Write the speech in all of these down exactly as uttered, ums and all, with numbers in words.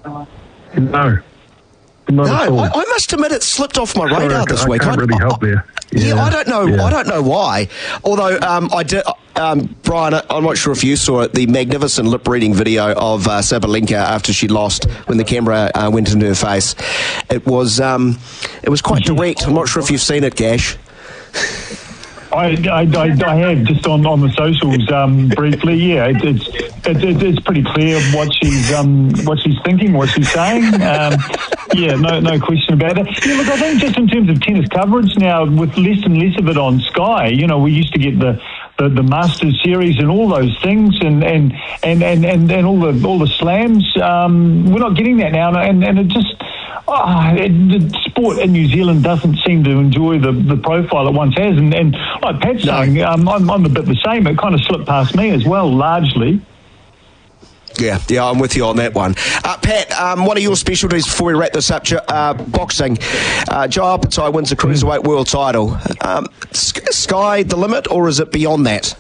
No. Not no, at all. I, I must admit it slipped off my Sorry, radar I, this I week. can't I, really I, help there. Yeah, Yeah, I don't know. yeah. I don't know why. Although um, I did, um, Brian, I'm not sure if you saw it. The magnificent lip reading video of uh, Sabalenka after she lost when the camera uh, went into her face. It was um, it was quite direct. I'm not sure if you've seen it, Gash. I, I, I, I have just on, on the socials um, briefly. Yeah, it, it's it, it's pretty clear what she's um, what she's thinking, what she's saying. Um, yeah, no no question about it. Yeah, look, I think just in terms of tennis coverage now, with less and less of it on Sky, you know, we used to get the the, the Masters series and all those things, and and and and, and, and all the all the slams. Um, we're not getting that now, and and it just. Oh, it, the sport in New Zealand doesn't seem to enjoy the, the profile it once has, and, and like Pat's saying, um, I'm, I'm a bit the same. It kind of slipped past me as well, largely. Yeah, yeah, I'm with you on that one. Uh, Pat, um, one of your specialties before we wrap this up, uh, boxing. Uh, Joe Apatai wins the Cruiserweight World title. Um, sky the limit, or is it beyond that?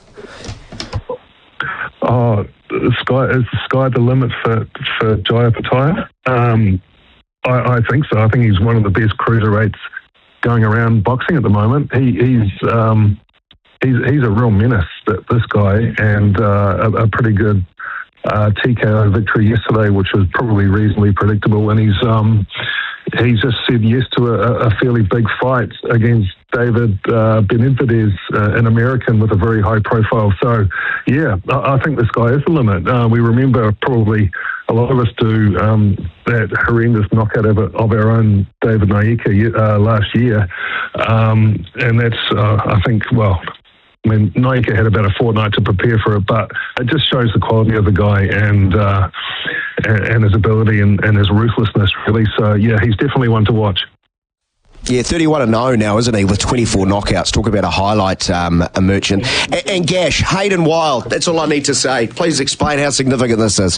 Oh, sky is the sky the limit for, for Joe Apatai? Um I, I think so. I think he's one of the best cruiserweights going around boxing at the moment. He, he's um, he's he's a real menace, this guy, and uh, a, a pretty good uh, T K O victory yesterday, which was probably reasonably predictable. And he's um, he's just said yes to a, a fairly big fight against David uh, Benavidez, uh, an American with a very high profile. So, yeah, I, I think this guy is the limit. Uh, we remember probably. A lot of us do um, that horrendous knockout of, of our own David Naika uh, last year. Um, and that's, uh, I think, well, I mean, Naika had about a fortnight to prepare for it, but it just shows the quality of the guy and uh, and, and his ability and, and his ruthlessness, really. So, yeah, he's definitely one to watch. Yeah, thirty-one and oh now, isn't he, with twenty-four knockouts. Talk about a highlight, um, a merchant. And, and Gash, Hayden Wilde, that's all I need to say. Please explain how significant this is.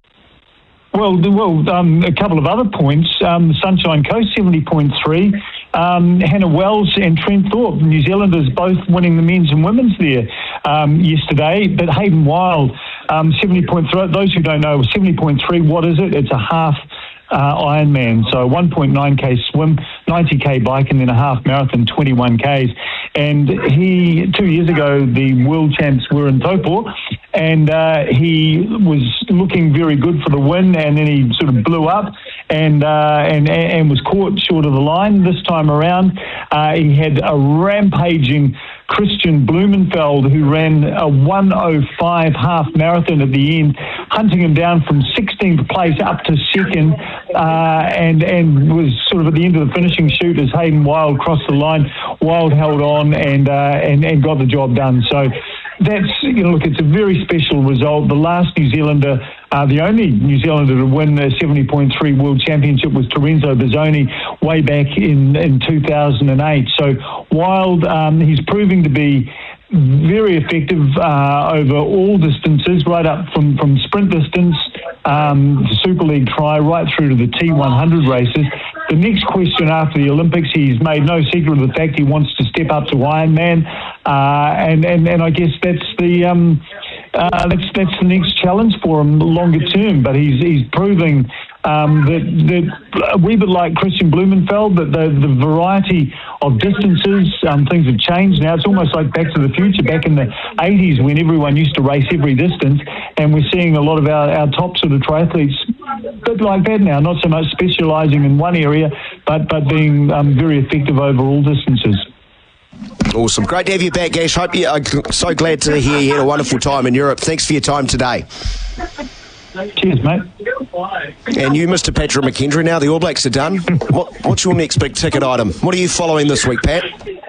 Well, well, um, a couple of other points. Um, Sunshine Coast, seventy point three. Um, Hannah Wells and Trent Thorpe, New Zealanders, both winning the men's and women's there um, yesterday. But Hayden Wilde, um, seventy point three. Those who don't know, seventy point three, what is it? It's a half uh, Ironman. So one point nine K swim, ninety K bike, and then a half marathon, twenty-one Ks. And he, two years ago, the world champs were in Taupo, and uh, he was looking very good for the win, and then he sort of blew up and uh, and and was caught short of the line this time around. Uh, he had a rampaging Christian Blumenfeld, who ran a one oh five half marathon at the end, hunting him down from sixteenth place up to second, uh, and and was sort of at the end of the finishing chute as Hayden Wilde crossed the line. Wilde held on and uh, and and got the job done. So that's, you know, look, it's a very special result. The last New Zealander, uh, the only New Zealander to win the seventy point three World Championship was Terenzo Bozzoni way back in, in two thousand eight. So Wilde, um, he's proving to be very effective uh, over all distances, right up from, from sprint distance, um, the Super League try, right through to the T one hundred races. The next question after the Olympics, he's made no secret of the fact he wants to step up to Ironman, uh, and, and, and I guess that's the um, uh, that's that's the next challenge for him longer term. But he's he's proving um, that, that a wee bit like Christian Blumenfeld, that the, the variety of distances, um, things have changed now. It's almost like Back to the Future, back in the eighties when everyone used to race every distance, and we're seeing a lot of our, our top sort of triathletes a bit like that now, not so much specialising in one area, but, but being um, very effective over all distances. Awesome. Great to have you back, Gash. Hope you, I'm so glad to hear you had a wonderful time in Europe. Thanks for your time today. Cheers, mate. And you, Mister Patrick McKendry, now the All Blacks are done. What, what's your next big ticket item? What are you following this week, Pat?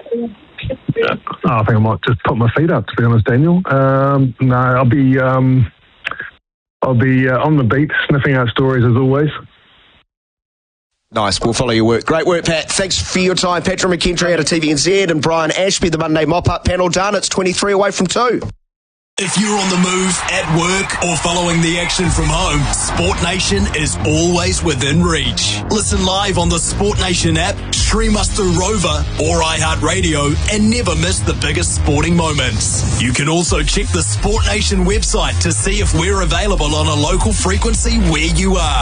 Oh, I think I might just put my feet up, to be honest, Daniel. Um, no, I'll be um, I'll be uh, on the beat, sniffing out stories as always. Nice. We'll follow your work. Great work, Pat. Thanks for your time. Patrick McKendry out of T V N Z and Brian Ashby, the Monday mop-up panel done. It's twenty-three away from two. If you're on the move, at work, or following the action from home, Sport Nation is always within reach. Listen live on the Sport Nation app, stream us through Rover or iHeartRadio, and never miss the biggest sporting moments. You can also check the Sport Nation website to see if we're available on a local frequency where you are.